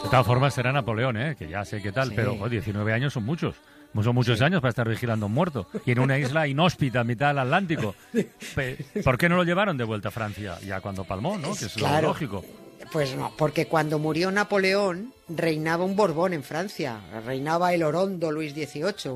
De todas formas será Napoleón, que ya sé qué tal, Sí. pero 19 años son muchos. Son muchos años para estar vigilando a un muerto. Y en una isla inhóspita a mitad del Atlántico. ¿Por qué no lo llevaron de vuelta a Francia? Ya cuando palmó, ¿no? Que es lo Claro. lógico. Pues no, porque cuando murió Napoleón reinaba un Borbón en Francia. Reinaba el Orondo Luis XVIII,